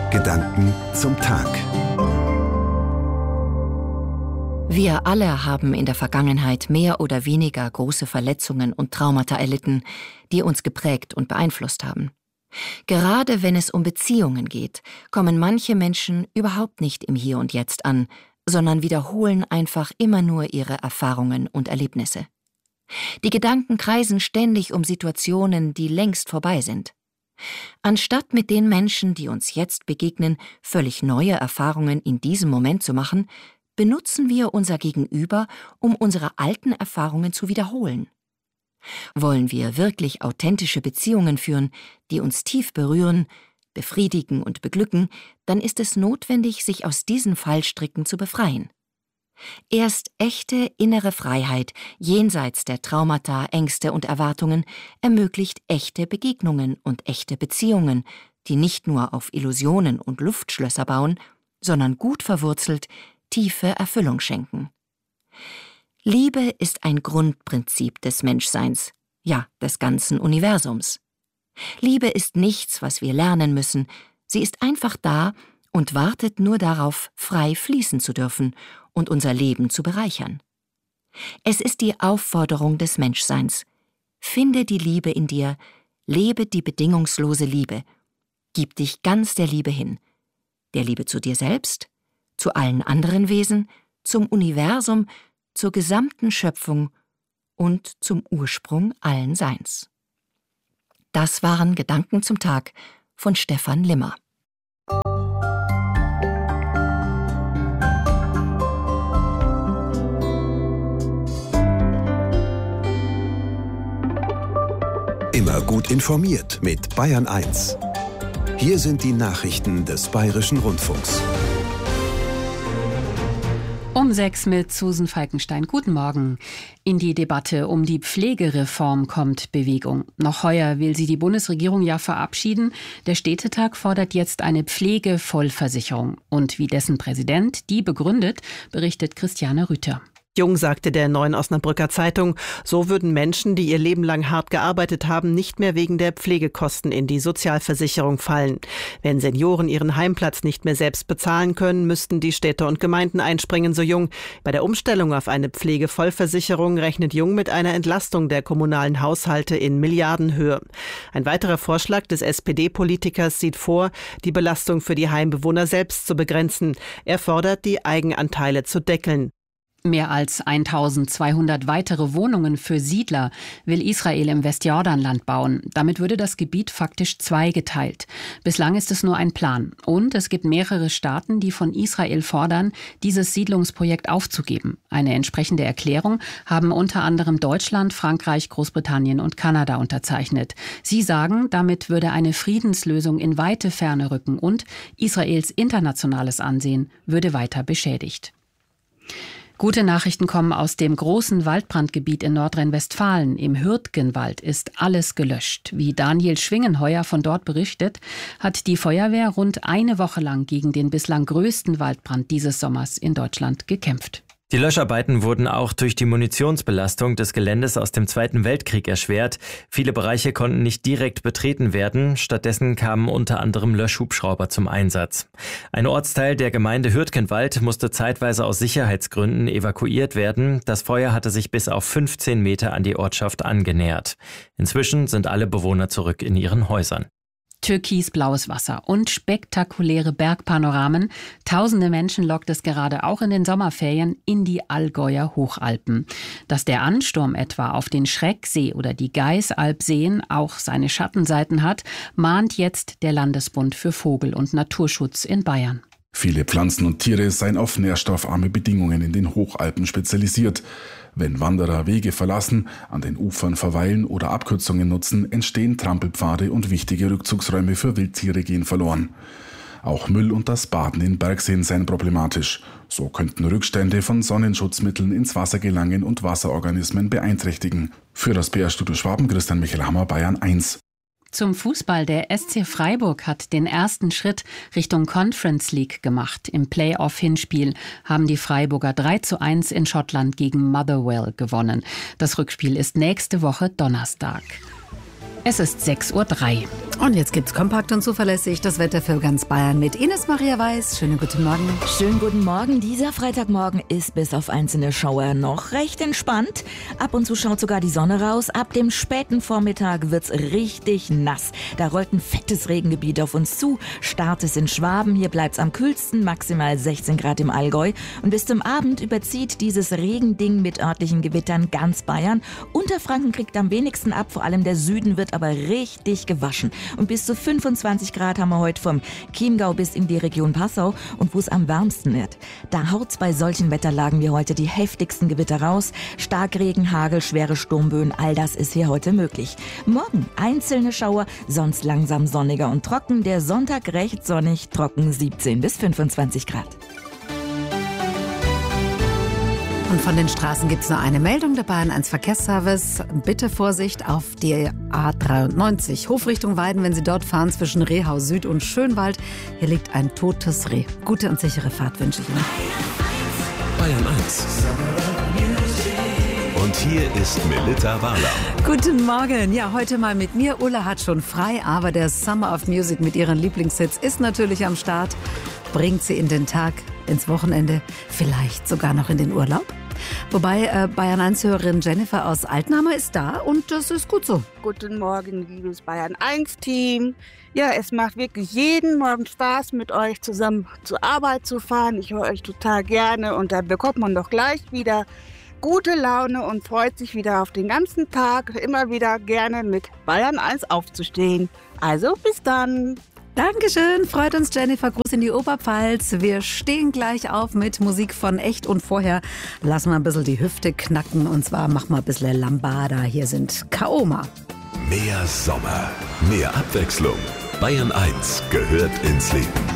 Gedanken zum Tag. Wir alle haben in der Vergangenheit mehr oder weniger große Verletzungen und Traumata erlitten, die uns geprägt und beeinflusst haben. Gerade wenn es um Beziehungen geht, kommen manche Menschen überhaupt nicht im Hier und Jetzt an, sondern wiederholen einfach immer nur ihre Erfahrungen und Erlebnisse. Die Gedanken kreisen ständig um Situationen, die längst vorbei sind. Anstatt mit den Menschen, die uns jetzt begegnen, völlig neue Erfahrungen in diesem Moment zu machen, benutzen wir unser Gegenüber, um unsere alten Erfahrungen zu wiederholen. Wollen wir wirklich authentische Beziehungen führen, die uns tief berühren, befriedigen und beglücken, dann ist es notwendig, sich aus diesen Fallstricken zu befreien. Erst echte innere Freiheit, jenseits der Traumata, Ängste und Erwartungen, ermöglicht echte Begegnungen und echte Beziehungen, die nicht nur auf Illusionen und Luftschlösser bauen, sondern gut verwurzelt tiefe Erfüllung schenken. Liebe ist ein Grundprinzip des Menschseins, ja, des ganzen Universums. Liebe ist nichts, was wir lernen müssen, sie ist einfach da und wartet nur darauf, frei fließen zu dürfen und unser Leben zu bereichern. Es ist die Aufforderung des Menschseins. Finde die Liebe in dir, lebe die bedingungslose Liebe, gib dich ganz der Liebe hin, der Liebe zu dir selbst, zu allen anderen Wesen, zum Universum, zur gesamten Schöpfung und zum Ursprung allen Seins. Das waren Gedanken zum Tag von Stefan Limmer. Immer gut informiert mit Bayern 1. Hier sind die Nachrichten des Bayerischen Rundfunks. Um 6 mit Susan Falkenstein. Guten Morgen. In die Debatte um die Pflegereform kommt Bewegung. Noch heuer will sie die Bundesregierung ja verabschieden. Der Städtetag fordert jetzt eine Pflegevollversicherung. Und wie dessen Präsident die begründet, berichtet Christiane Rüther. Jung sagte der Neuen Osnabrücker Zeitung, so würden Menschen, die ihr Leben lang hart gearbeitet haben, nicht mehr wegen der Pflegekosten in die Sozialversicherung fallen. Wenn Senioren ihren Heimplatz nicht mehr selbst bezahlen können, müssten die Städte und Gemeinden einspringen, so Jung. Bei der Umstellung auf eine Pflegevollversicherung rechnet Jung mit einer Entlastung der kommunalen Haushalte in Milliardenhöhe. Ein weiterer Vorschlag des SPD-Politikers sieht vor, die Belastung für die Heimbewohner selbst zu begrenzen. Er fordert, die Eigenanteile zu deckeln. Mehr als 1200 weitere Wohnungen für Siedler will Israel im Westjordanland bauen. Damit würde das Gebiet faktisch zweigeteilt. Bislang ist es nur ein Plan. Und es gibt mehrere Staaten, die von Israel fordern, dieses Siedlungsprojekt aufzugeben. Eine entsprechende Erklärung haben unter anderem Deutschland, Frankreich, Großbritannien und Kanada unterzeichnet. Sie sagen, damit würde eine Friedenslösung in weite Ferne rücken und Israels internationales Ansehen würde weiter beschädigt. Gute Nachrichten kommen aus dem großen Waldbrandgebiet in Nordrhein-Westfalen. Im Hürtgenwald ist alles gelöscht. Wie Daniel Schwingenheuer von dort berichtet, hat die Feuerwehr rund eine Woche lang gegen den bislang größten Waldbrand dieses Sommers in Deutschland gekämpft. Die Löscharbeiten wurden auch durch die Munitionsbelastung des Geländes aus dem Zweiten Weltkrieg erschwert. Viele Bereiche konnten nicht direkt betreten werden. Stattdessen kamen unter anderem Löschhubschrauber zum Einsatz. Ein Ortsteil der Gemeinde Hürtgenwald musste zeitweise aus Sicherheitsgründen evakuiert werden. Das Feuer hatte sich bis auf 15 Meter an die Ortschaft angenähert. Inzwischen sind alle Bewohner zurück in ihren Häusern. Türkisblaues Wasser und spektakuläre Bergpanoramen. Tausende Menschen lockt es gerade auch in den Sommerferien in die Allgäuer Hochalpen. Dass der Ansturm etwa auf den Schrecksee oder die Geißalpseen auch seine Schattenseiten hat, mahnt jetzt der Landesbund für Vogel- und Naturschutz in Bayern. Viele Pflanzen und Tiere seien auf nährstoffarme Bedingungen in den Hochalpen spezialisiert. Wenn Wanderer Wege verlassen, an den Ufern verweilen oder Abkürzungen nutzen, entstehen Trampelpfade und wichtige Rückzugsräume für Wildtiere gehen verloren. Auch Müll und das Baden in Bergseen seien problematisch. So könnten Rückstände von Sonnenschutzmitteln ins Wasser gelangen und Wasserorganismen beeinträchtigen. Für das PR-Studio Schwaben, Christian Michael Hammer, Bayern 1. Zum Fußball. Der SC Freiburg hat den ersten Schritt Richtung Conference League gemacht. Im Playoff-Hinspiel haben die Freiburger 3:1 in Schottland gegen Motherwell gewonnen. Das Rückspiel ist nächste Woche Donnerstag. Es ist 6:03 Uhr. Und jetzt gibt's kompakt und zuverlässig das Wetter für ganz Bayern mit Ines Maria Weiß. Schönen guten Morgen. Schönen guten Morgen. Dieser Freitagmorgen ist bis auf einzelne Schauer noch recht entspannt. Ab und zu schaut sogar die Sonne raus. Ab dem späten Vormittag wird's richtig nass. Da rollt ein fettes Regengebiet auf uns zu. Start es in Schwaben. Hier bleibt's am kühlsten, maximal 16 Grad im Allgäu. Und bis zum Abend überzieht dieses Regending mit örtlichen Gewittern ganz Bayern. Unterfranken kriegt am wenigsten ab. Vor allem der Süden wird aber richtig gewaschen. Und bis zu 25 Grad haben wir heute vom Chiemgau bis in die Region Passau und wo es am wärmsten wird. Da haut's bei solchen Wetterlagen wie heute die heftigsten Gewitter raus. Starkregen, Hagel, schwere Sturmböen, all das ist hier heute möglich. Morgen einzelne Schauer, sonst langsam sonniger und trocken. Der Sonntag recht sonnig, trocken 17 bis 25 Grad. Und von den Straßen gibt es nur eine Meldung der Bayern 1 Verkehrsservice. Bitte Vorsicht auf die A93. Hofrichtung Weiden, wenn Sie dort fahren zwischen Rehau Süd und Schönwald. Hier liegt ein totes Reh. Gute und sichere Fahrt wünsche ich Ihnen. Bayern 1. Und hier ist Melitta Wahler. Guten Morgen. Ja, heute mal mit mir. Ulla hat schon frei, aber der Summer of Music mit ihren Lieblingshits ist natürlich am Start. Bringt sie in den Tag, ins Wochenende, vielleicht sogar noch in den Urlaub. Wobei Bayern 1-Hörerin Jennifer aus Altnahme ist da und das ist gut so. Guten Morgen, liebes Bayern 1-Team. Ja, es macht wirklich jeden Morgen Spaß, mit euch zusammen zur Arbeit zu fahren. Ich höre euch total gerne und da bekommt man doch gleich wieder gute Laune und freut sich wieder auf den ganzen Tag, immer wieder gerne mit Bayern 1 aufzustehen. Also bis dann. Dankeschön, freut uns Jennifer, Gruß in die Oberpfalz. Wir stehen gleich auf mit Musik von Echt und Vorher. Lassen wir ein bisschen die Hüfte knacken und zwar machen wir ein bisschen Lambada. Hier sind Kaoma. Mehr Sommer, mehr Abwechslung. Bayern 1 gehört ins Leben.